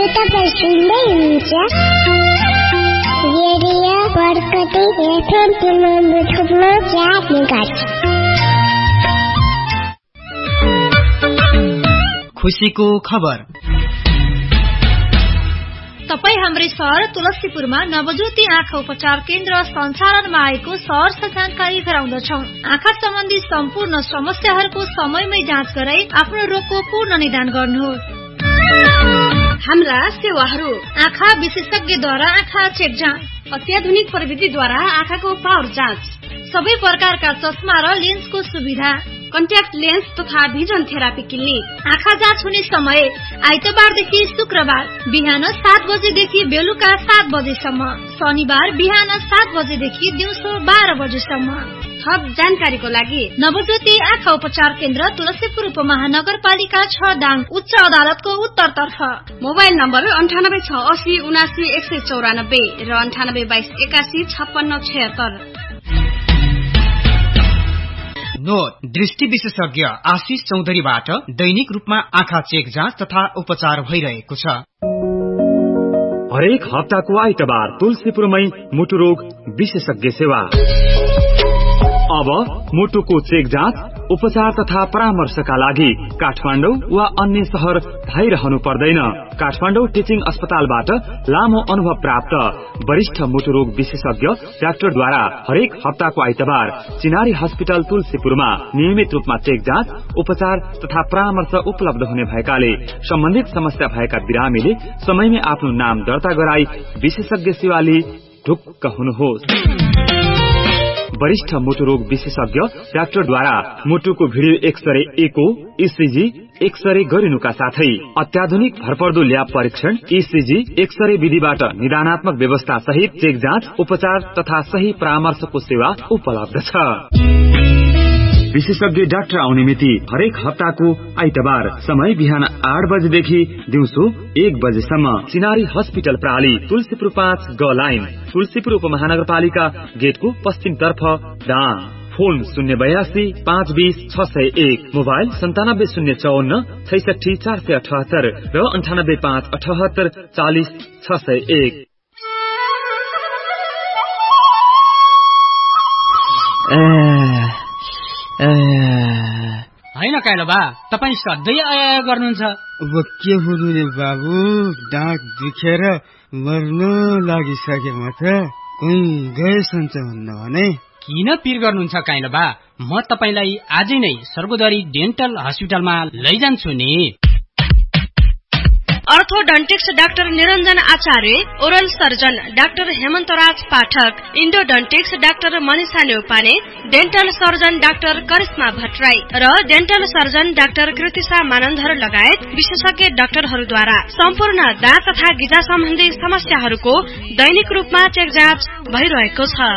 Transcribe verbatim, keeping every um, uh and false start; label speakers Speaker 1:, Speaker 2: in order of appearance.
Speaker 1: तपाईँ सुन्दै हुनुहुन्छ रेडियो बरकती एफएम तिमानबुटमा चार मेगाहर्ज।
Speaker 2: खुसीको खबर।
Speaker 3: तपाई हाम्रै शहर तुलसीपुरमा नवज्योति आँखा उपचार केन्द्र सञ्चालनमा आएको सहरर्ष जानकारी गराउँदछौं। आँखा सम्बन्धी सम्पूर्ण समस्याहरूको समयमै जाँच गराई आफ्नो रोगको पूर्ण निदान गर्नुहोस्।
Speaker 4: हाम्रा सेवाहरू:
Speaker 3: आँखा विशेषज्ञद्वारा आँखा चेक जाँच,
Speaker 4: अत्याधुनिक प्रविधिद्वारा आँखाको पावर जाँच,
Speaker 3: सबै प्रकारका चस्मा र लेन्सको सुविधा,
Speaker 4: कन्ट्याक्ट लेन्स तथा भिजन थेरापी क्लिनिक।
Speaker 3: आँखा जाँच हुने समय आइतबारदेखि शुक्रबार बिहान सात बजेदेखि बेलुका सात बजेसम्म, शनिबार बिहान सात बजेदेखि दिउँसो बाह्र बजेसम्म।
Speaker 4: थप जानकारीको लागि
Speaker 3: नवज्योति आँखा उपचार केन्द्र तुलसीपुर उपमहानगरपालिका छ दाङ उच्च अदालतको उत्तरतर्फ।
Speaker 4: मोबाइल नम्बर अन्ठानब्बे छ असी उनासी एक सय चौरानब्बे र अन्ठानब्बे बाइस एकासी छप्पन्न छयत्तर।
Speaker 2: नोट: दृष्टि विशेषज्ञ आशिष चौधरीबाट दैनिक रूपमा आँखा चेक जाँच तथा उपचार भइरहेको छ।
Speaker 5: हरेक हप्ताको आइतबार तुलसीपुरमै मुटु रोग विशेषज्ञ सेवा। अब मुटुको चेक जाँच, उपचार तथा परामर्शका लागि काठमाडौँ वा अन्य शहर धाइरहनु पर्दैन। काठमाडौँ टिचिङ अस्पतालबाट लामो अनुभव प्राप्त वरिष्ठ मुटु रोग विशेषज्ञ डाक्टरद्वारा हरेक हप्ताको आइतबार चिनारी हस्पिटल तुलसीपुरमा नियमित रूपमा चेक जाँच, उपचार तथा परामर्श उपलब्ध हुने भएकाले सम्बन्धित समस्या भएका बिरामीले समयमै आफ्नो नाम दर्ता गराई विशेषज्ञ सेवा लिई ढुक्क हुनुहोस्। वरिष्ठ मुटु रोग विशेषज्ञ डाक्टरद्वारा मुटुको भिडियो एक्सरे, एको, ईसीजी, एक्सरे गरिनुका साथै अत्याधुनिक भरपर्दो ल्याब परीक्षण, ईसीजी, एक्सरे विधिबाट निदानात्मक व्यवस्था सहित चेक जाँच, उपचार तथा सही परामर्शको सेवा उपलब्ध छ। विशेषज्ञ डाक्टर आउने मिति हरेक हप्ताको आइतबार, समय बिहान आठ बजेदेखि दिउँसो एक बजेसम्म, चिनारी हस्पिटल प्राली तुलसीपुर पाँच ग लाइन, तुलसीपुर उपमहानगरपालिका गेटको पश्चिम तर्फ दाङ। फोन शून्य बयासी पाँच बीस छ सय एक, मोबाइल सन्तानब्बे शून्य चौन्न छैसठी चार सय अठहत्तर र अन्ठानब्बे पाँच अठहत्तर चालिस छ सय एक।
Speaker 6: होइन काइलो बा, तपाईँ सधैँ आया गर्नुहुन्छ।
Speaker 7: अब के हुनु नि बाबु, डाँट दुखेर मर्न लागिसकेमा त कोही गए सन्च हुन्न भने।
Speaker 6: किन पिर गर्नुहुन्छ काइलो बा? म तपाईलाई आजै नै सर्वोदरी डेन्टल हस्पिटलमा लैजान्छु नि।
Speaker 4: अर्थोडन्टिक्स डाक्टर निरञ्जन आचार्य, ओरल सर्जन डाक्टर हेमन्तराज पाठक, इन्डोडन्टिक्स doctor Manisha Neupane, dental surgeon doctor Karishma Bhattarai र dental surgeon doctor Kritisha Manandhar लगायत विशेषज्ञ डाक्टरहरूद्वारा सम्पूर्ण दाँत तथा गिजा सम्बन्धी समस्याहरूको दैनिक रूपमा चेक जाँच भइरहेको छ।